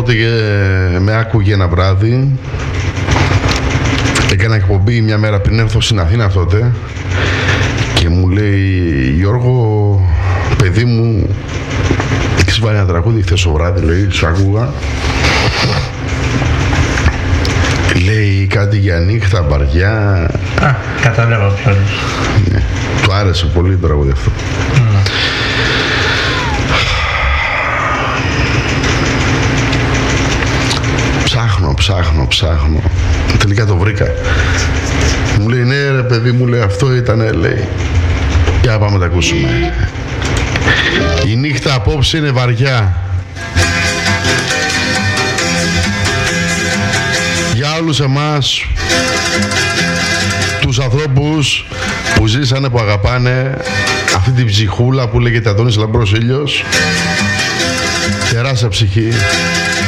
Οπότε με άκουγε ένα βράδυ. Έκανα εκπομπή μια μέρα πριν έρθω στην Αθήνα τότε. Και μου λέει, Γιώργο, παιδί μου, έχεις βάλει ένα τραγούδι χθες το βράδυ, λέει, σου άκουγα. Λέει κάτι για νύχτα, βαριά. Κατάλαβα ποιος. Ναι, του άρεσε πολύ το τραγούδι αυτό. Ψάχνω. Τελικά το βρήκα. Μου λέει, ναι ρε παιδί μου, λέει, αυτό ήτανε, λέει. Για πάμε να τα ακούσουμε. Η νύχτα απόψε είναι βαριά. Για όλους εμάς, τους ανθρώπους που ζήσανε, που αγαπάνε αυτή την ψυχούλα που λέγεται Αντώνης Λαμπρός Ήλιος, τεράστια ψυχή.